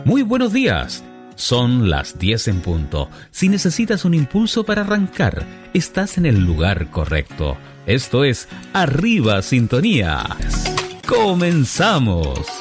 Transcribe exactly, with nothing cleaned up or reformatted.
Muy buenos días. Son las diez en punto. Si necesitas un impulso para arrancar, estás en el lugar correcto. Esto es Arriba Sintonía. ¡Comenzamos!